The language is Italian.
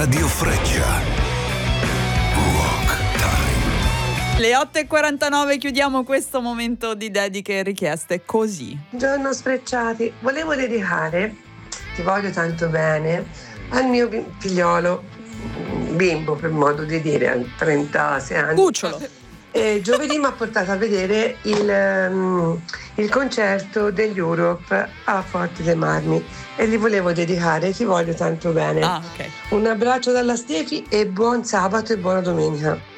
Radio Freccia. Rock Time. Le 8:49 chiudiamo questo momento di dediche e richieste così. Buongiorno Sfrecciati, volevo dedicare Ti voglio tanto bene al mio figliolo, bimbo per modo di dire, a 36 anni. Cucciolo. E giovedì mi ha portato a vedere il concerto degli Europe a Forte dei Marmi e gli volevo dedicare Ti voglio tanto bene. Ah, ok. Un abbraccio dalla Stefi e buon sabato e buona domenica.